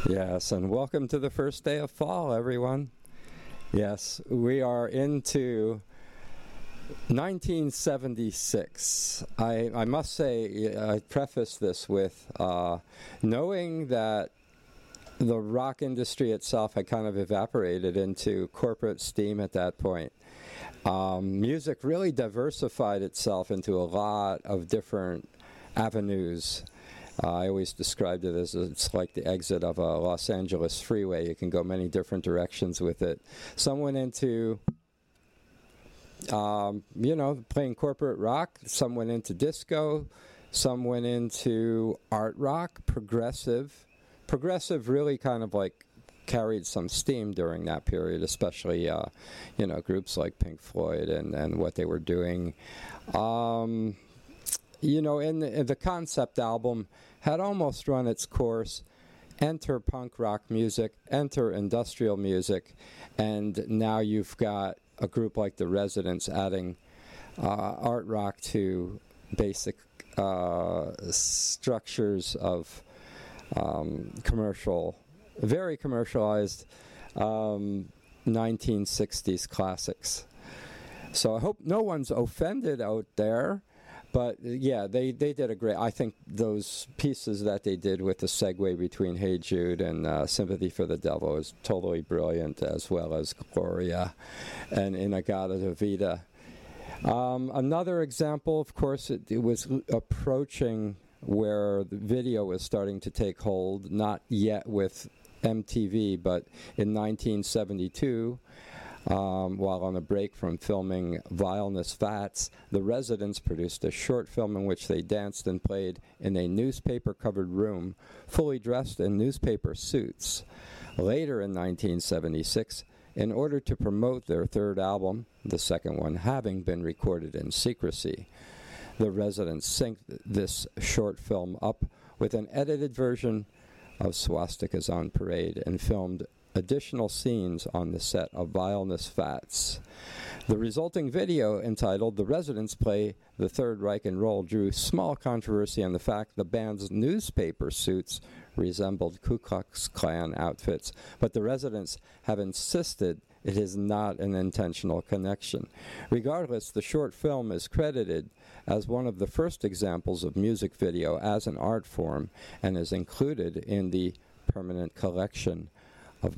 Yes, and welcome to the first day of fall, everyone. Yes, we are into 1976. I must say, I preface this with knowing that the rock industry itself had kind of evaporated into corporate steam at that point. Music really diversified itself into a lot of different avenues. I always described it as it's like the exit of a Los Angeles freeway. You can go many different directions with it. Some went into, playing corporate rock. Some went into disco. Some went into art rock, progressive. Progressive really kind of like carried some steam during that period, especially, groups like Pink Floyd and what they were doing. In the concept album had almost run its course. Enter punk rock music, enter industrial music, and now you've got a group like The Residents adding art rock to basic structures of very commercialized 1960s classics. So I hope no one's offended out there. But yeah, they did a great. I think those pieces that they did with the segue between Hey Jude and Sympathy for the Devil is totally brilliant, as well as Gloria and In-A-Gadda-Da-Vida. Another example, of course, it was approaching where the video was starting to take hold, not yet with MTV, but in 1972. While on a break from filming Vileness Fats, The Residents produced a short film in which they danced and played in a newspaper-covered room, fully dressed in newspaper suits. Later in 1976, in order to promote their third album, the second one having been recorded in secrecy, The Residents synced this short film up with an edited version of Swastikas on Parade and filmed additional scenes on the set of Vileness Fats. The resulting video, entitled The Residents Play the Third Reich and Roll, drew small controversy on the fact the band's newspaper suits resembled Ku Klux Klan outfits, but the Residents have insisted it is not an intentional connection. Regardless, the short film is credited as one of the first examples of music video as an art form and is included in the permanent collection of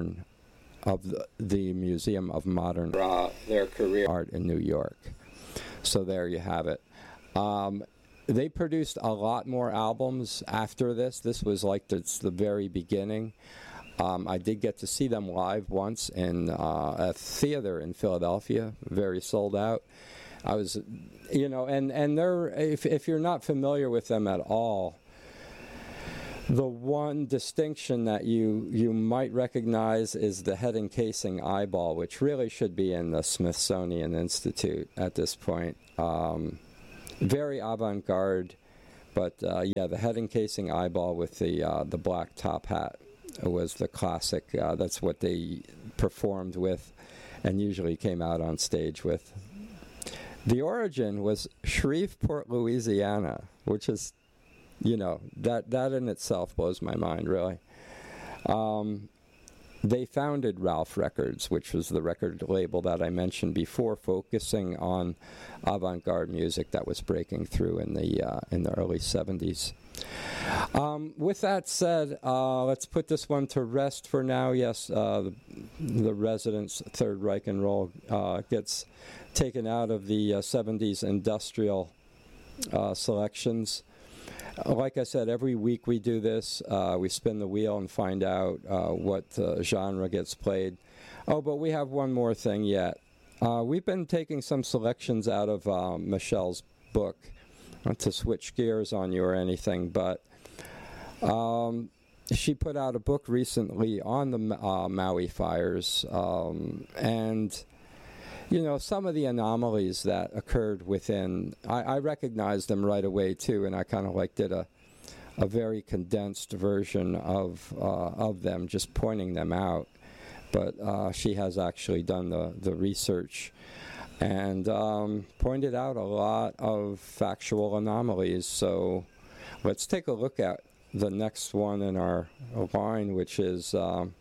the Museum of Modern their career art in New York. So there you have it. They produced a lot more albums after this. This was like the very beginning. I did get to see them live once in a theater in Philadelphia, very sold out. I was, and they're, if you're not familiar with them at all, the one distinction that you might recognize is the head encasing eyeball, which really should be in the Smithsonian Institute at this point. Very avant-garde, but the head encasing eyeball with the black top hat was the classic. That's what they performed with and usually came out on stage with. The origin was Shreveport, Louisiana, which is, that in itself blows my mind, really. They founded Ralph Records, which was the record label that I mentioned before, focusing on avant-garde music that was breaking through in the early 70s. With that said, let's put this one to rest for now. Yes, the Residents' Third Reich and Roll gets taken out of the 70s industrial selections. Like I said, every week we do this. We spin the wheel and find out what genre gets played. Oh, but we have one more thing yet. We've been taking some selections out of Michelle's book. Not to switch gears on you or anything, but she put out a book recently on the Maui fires, and some of the anomalies that occurred within, I recognized them right away too, and I kind of did a very condensed version of them, just pointing them out. But she has actually done the research and pointed out a lot of factual anomalies. So let's take a look at the next one in our line, which is,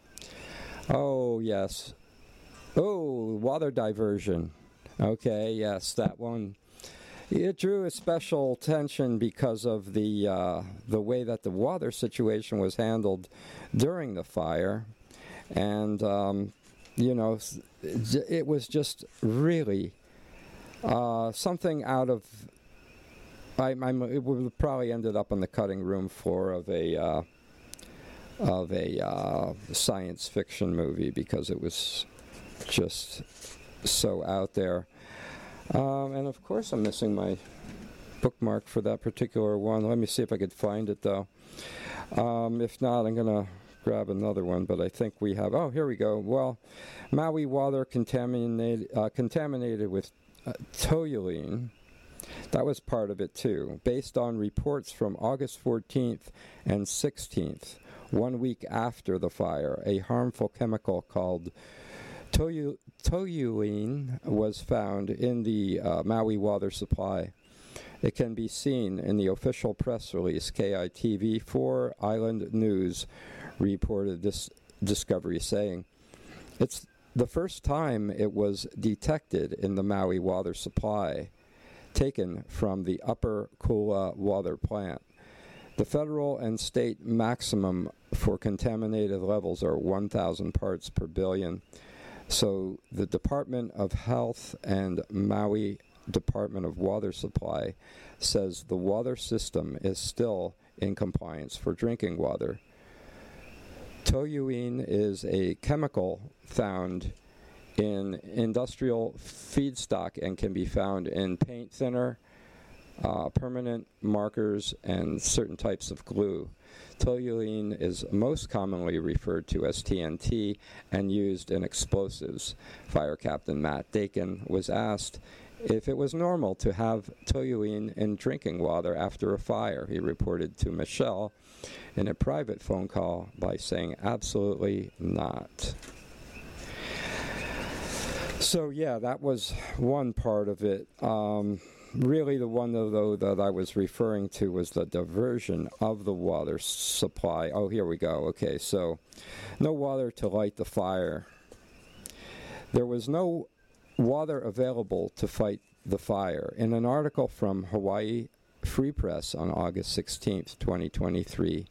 water diversion. Okay, yes, that one. It drew a special attention because of the way that the water situation was handled during the fire, and it was just really something out of. It would probably ended up on the cutting room floor of a science fiction movie because it was just so out there. And of course I'm missing my bookmark for that particular one. Let me see if I could find it, though. If not, I'm going to grab another one, but I think we have... Oh, here we go. Well, Maui water contaminated with toluene. That was part of it, too, based on reports from August 14th and 16th, 1 week after the fire. A harmful chemical called toluene was found in the Maui water supply. It can be seen in the official press release. KITV4 Island News reported this discovery, saying, "It's the first time it was detected in the Maui water supply, taken from the Upper Kula water plant. The federal and state maximum for contaminated levels are 1,000 parts per billion. So the Department of Health and Maui Department of Water Supply says the water system is still in compliance for drinking water. Toluene is a chemical found in industrial feedstock and can be found in paint thinner, permanent markers, and certain types of glue. Toluene is most commonly referred to as TNT and used in explosives. Fire Captain Matt Dakin was asked if it was normal to have toluene in drinking water after a fire. He reported to Michelle in a private phone call by saying, "Absolutely not." So yeah, that was one part of it. Really, the one, though, that I was referring to was the diversion of the water supply. Oh, here we go. Okay, so no water to light the fire. There was no water available to fight the fire. In an article from Hawaii Free Press on August 16th, 2023,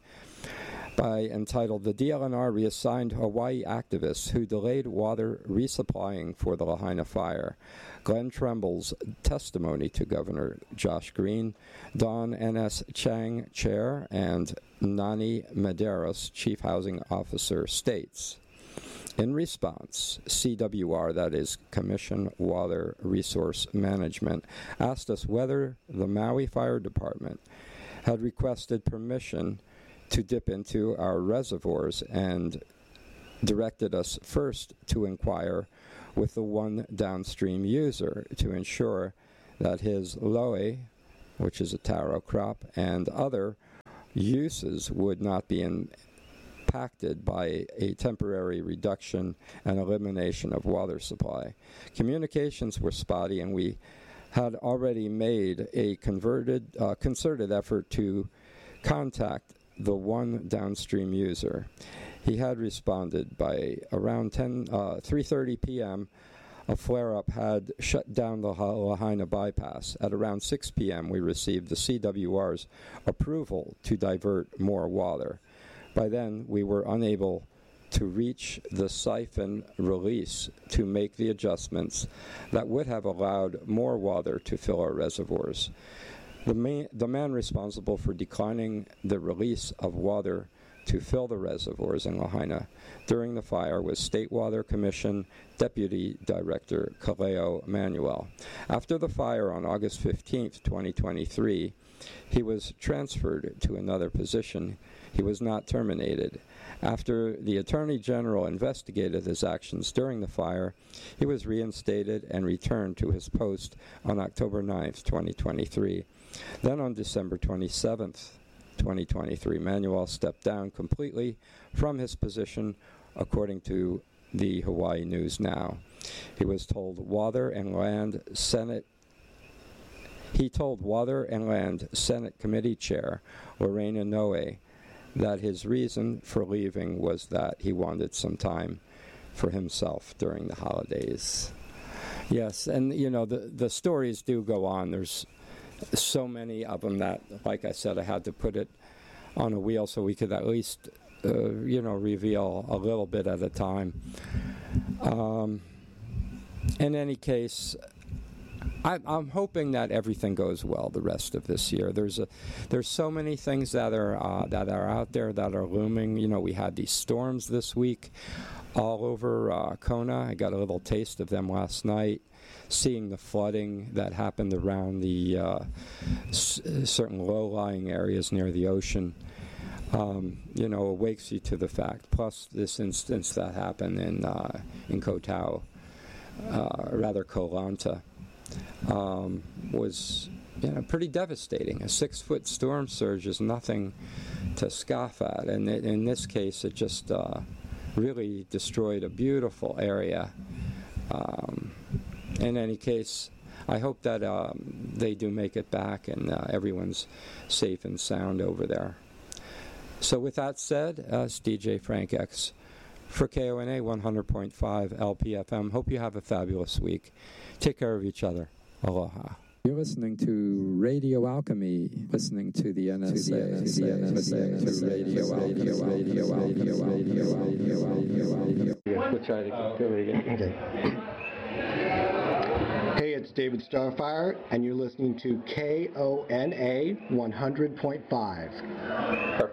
entitled "The DLNR Reassigned Hawaii Activists Who Delayed Water Resupplying for the Lahaina Fire," Glenn Tremble's testimony to Governor Josh Green, Don N.S. Chang, Chair, and Nani Medeiros, Chief Housing Officer, states, "In response, CWR, that is Commission Water Resource Management, asked us whether the Maui Fire Department had requested permission to dip into our reservoirs and directed us first to inquire with the one downstream user to ensure that his loe, which is a taro crop, and other uses would not be impacted by a temporary reduction and elimination of water supply. Communications were spotty, and we had already made a concerted effort to contact the one downstream user. He had responded by around 3:30 p.m. A flare-up had shut down the Lahaina bypass. At around 6 p.m., we received the CWR's approval to divert more water. By then, we were unable to reach the siphon release to make the adjustments that would have allowed more water to fill our reservoirs. The man responsible for declining the release of water to fill the reservoirs in Lahaina during the fire was State Water Commission Deputy Director Kaleo Manuel. After the fire on August 15, 2023, he was transferred to another position. He was not terminated. After the Attorney General investigated his actions during the fire, he was reinstated and returned to his post on October 9, 2023. Then on December 27, 2023, Manuel stepped down completely from his position, according to the Hawaii News Now. He told Water and Land Senate Committee Chair Lorena Noe that his reason for leaving was that he wanted some time for himself during the holidays. Yes, and the stories do go on. There's so many of them that, like I said, I had to put it on a wheel so we could at least, reveal a little bit at a time. In any case, I'm hoping that everything goes well the rest of this year. There's so many things that are out there that are looming. We had these storms this week all over Kona. I got a little taste of them last night. Seeing the flooding that happened around the certain low-lying areas near the ocean, awakes you to the fact. Plus, this instance that happened in Koh Tao, Koh Lanta, was pretty devastating. A 6-foot storm surge is nothing to scoff at, and in this case, it just really destroyed a beautiful area. In any case, I hope that they do make it back and everyone's safe and sound over there. So with that said, it's DJ Frank X for KONA 100.5 LPFM. Hope you have a fabulous week. Take care of each other. Aloha. You're listening to Radio Alchemy, listening to the NSA, listening to Radio Alchemy. We'll try to go again. Okay. Hey, it's David Starfire, and you're listening to KONA 100.5. Perfect.